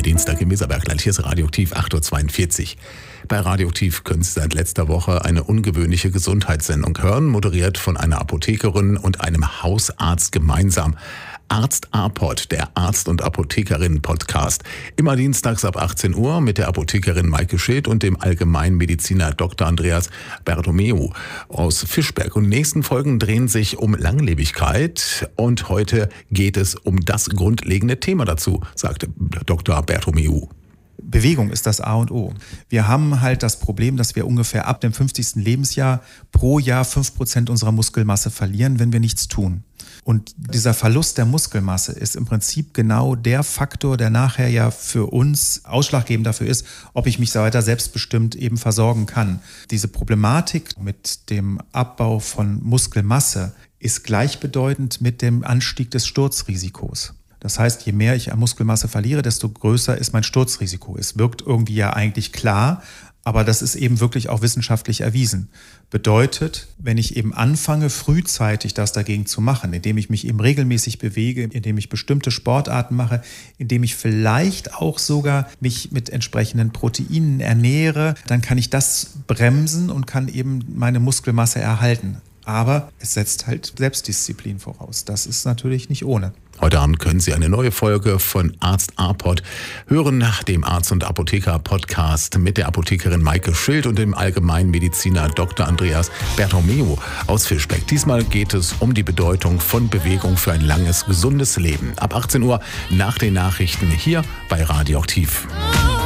Dienstag im Weserbergland. Hier ist Radioaktiv 8.42 Uhr. Bei Radioaktiv können Sie seit letzter Woche eine ungewöhnliche Gesundheitssendung hören, moderiert von einer Apothekerin und einem Hausarzt gemeinsam. Arzt A-Pod, der Arzt- und Apothekerinnen-Podcast. Immer dienstags ab 18 Uhr mit der Apothekerin Maike Schild und dem Allgemeinmediziner Dr. Andreas Bertomeu aus Fischberg. Und die nächsten Folgen drehen sich um Langlebigkeit. Und heute geht es um das grundlegende Thema dazu, sagte Dr. Bertomeu. Bewegung ist das A und O. Wir haben halt das Problem, dass wir ungefähr ab dem 50. Lebensjahr pro Jahr 5% unserer Muskelmasse verlieren, wenn wir nichts tun. Und dieser Verlust der Muskelmasse ist im Prinzip genau der Faktor, der nachher ja für uns ausschlaggebend dafür ist, ob ich mich weiter selbstbestimmt eben versorgen kann. Diese Problematik mit dem Abbau von Muskelmasse ist gleichbedeutend mit dem Anstieg des Sturzrisikos. Das heißt, je mehr ich an Muskelmasse verliere, desto größer ist mein Sturzrisiko. Es wirkt irgendwie ja eigentlich klar, aber das ist eben wirklich auch wissenschaftlich erwiesen. Bedeutet, wenn ich eben anfange, frühzeitig das dagegen zu machen, indem ich mich eben regelmäßig bewege, indem ich bestimmte Sportarten mache, indem ich vielleicht auch sogar mich mit entsprechenden Proteinen ernähre, dann kann ich das bremsen und kann eben meine Muskelmasse erhalten. Aber es setzt halt Selbstdisziplin voraus. Das ist natürlich nicht ohne. Heute Abend können Sie eine neue Folge von Arzt A-Pod hören, dem Arzt- und Apotheker-Podcast mit der Apothekerin Maike Schild und dem Allgemeinmediziner Dr. Andreas Bertomeu aus Fischbeck. Diesmal geht es um die Bedeutung von Bewegung für ein langes, gesundes Leben. Ab 18 Uhr nach den Nachrichten hier bei Radioaktiv.